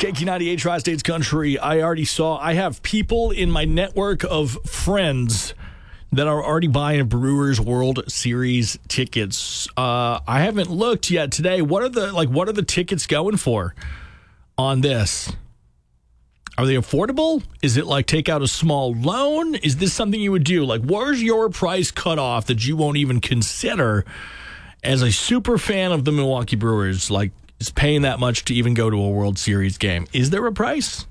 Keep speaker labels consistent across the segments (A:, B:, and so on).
A: KQ98 Tri-States Country. I have people in my network of friends that are already buying Brewers World Series tickets. I haven't looked yet today. What are the tickets going for on this? Are they affordable? Is it like take out a small loan? Is this something you would do? Like, where's your price cutoff that you won't even consider as a super fan of the Milwaukee Brewers? Like, is paying that much to even go to a World Series game? Is there a price?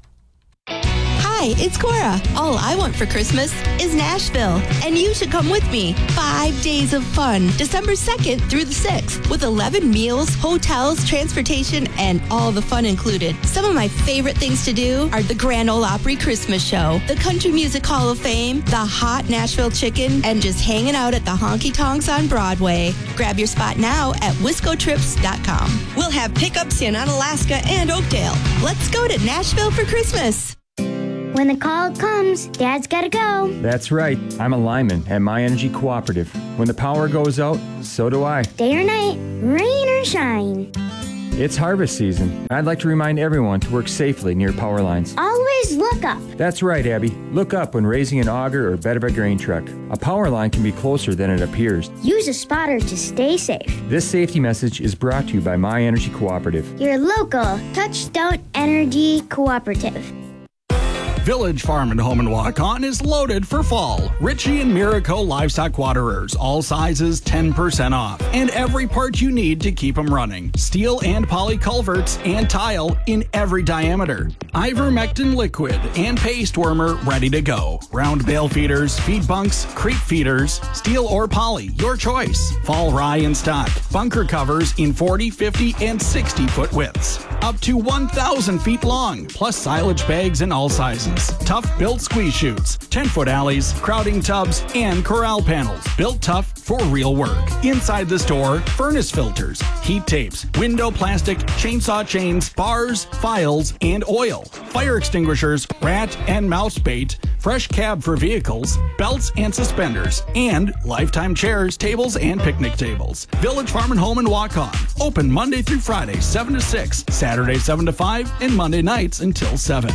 B: Hi, it's Cora. All I want for Christmas is Nashville, and you should come with me. 5 days of fun, December 2nd through the 6th, with 11 meals, hotels, transportation, and all the fun included. Some of my favorite things to do are the Grand Ole Opry Christmas Show, the Country Music Hall of Fame, the hot Nashville Chicken, and just hanging out at the Honky Tonks on Broadway. Grab your spot now at WiscoTrips.com. We'll have pickups in Onalaska and Oakdale. Let's go to Nashville for Christmas.
C: When the call comes, Dad's gotta go.
D: That's right. I'm a lineman at My Energy Cooperative. When the power goes out, so do I.
C: Day or night, rain or shine.
D: It's harvest season. I'd like to remind everyone to work safely near power lines.
C: Always look up.
D: That's right, Abby. Look up when raising an auger or bed of a grain truck. A power line can be closer than it appears.
C: Use a spotter to stay safe.
D: This safety message is brought to you by My Energy Cooperative.
C: Your local Touchstone Energy Cooperative.
E: Village Farm and Home and Walk On is loaded for fall. Ritchie and Miracle Livestock Waterers, all sizes 10% off. And every part you need to keep them running. Steel and poly culverts and tile in every diameter. Ivermectin liquid and paste wormer ready to go. Round bale feeders, feed bunks, creep feeders, steel or poly, your choice. Fall rye in stock. Bunker covers in 40, 50, and 60-foot widths. Up to 1,000 feet long, plus silage bags in all sizes. Tough built squeeze chutes, 10-foot alleys, crowding tubs, and corral panels. Built tough for real work. Inside the store, furnace filters, heat tapes, window plastic, chainsaw chains, bars, files, and oil. Fire extinguishers, rat and mouse bait, fresh cab for vehicles, belts and suspenders, and lifetime chairs, tables, and picnic tables. Village Farm and Home and Walk On. Open Monday through Friday, 7 to 6, Saturday, 7 to 5, and Monday nights until 7.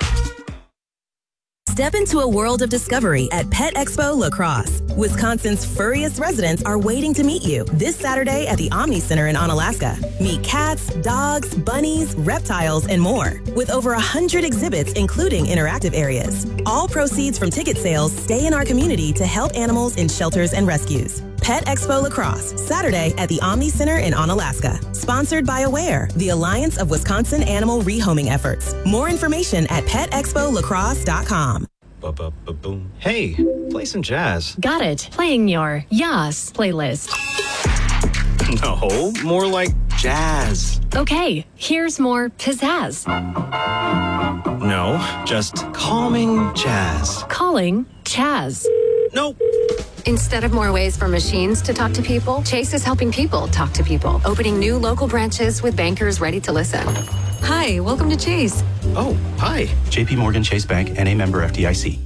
F: Step into a world of discovery at Pet Expo La Crosse. Wisconsin's furriest residents are waiting to meet you this Saturday at the Omni Center in Onalaska. Meet cats, dogs, bunnies, reptiles, and more. With over 100 exhibits, including interactive areas. All proceeds from ticket sales stay in our community to help animals in shelters and rescues. Pet Expo La Crosse, Saturday at the Omni Center in Onalaska. Sponsored by Aware, the Alliance of Wisconsin Animal Rehoming Efforts. More information at petexpoliacrosse.com.
G: Ba-ba-ba-boom. Hey, play some jazz.
H: Got it. Playing your Yas playlist.
G: No, more like jazz.
H: Okay, here's more pizzazz.
G: No, just calming jazz.
H: Calling Chaz.
G: Nope.
I: Instead of more ways for machines to talk to people, Chase is helping people talk to people, opening new local branches with bankers ready to listen. Hi, welcome to Chase.
G: Oh, hi. JP Morgan Chase Bank, N.A. member FDIC.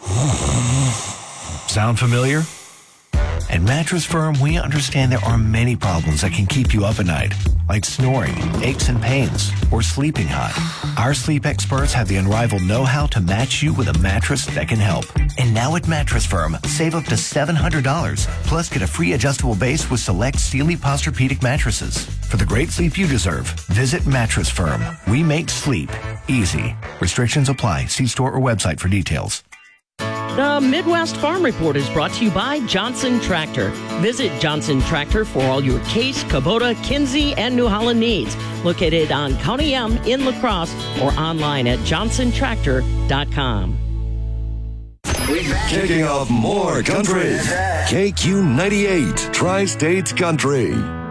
J: Sound familiar? At Mattress Firm, we understand there are many problems that can keep you up at night, like snoring, aches and pains, or sleeping hot. Our sleep experts have the unrivaled know-how to match you with a mattress that can help. And now at Mattress Firm, save up to $700, plus get a free adjustable base with select Sealy Posturepedic mattresses. For the great sleep you deserve, visit Mattress Firm. We make sleep easy. Restrictions apply. See store or website for details.
K: The Midwest Farm Report is brought to you by Johnson Tractor. Visit Johnson Tractor for all your Case, Kubota, Kinsey, and New Holland needs. Located on County M in La Crosse or online at johnsontractor.com.
L: Kicking off more country. KQ98 Tri-States Country.